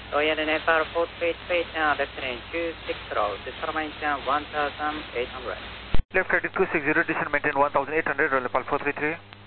Royal Nepal 438, left lane 260, descent maintain 1800. Left heading 260, descent maintain 1800, Royal Nepal 433.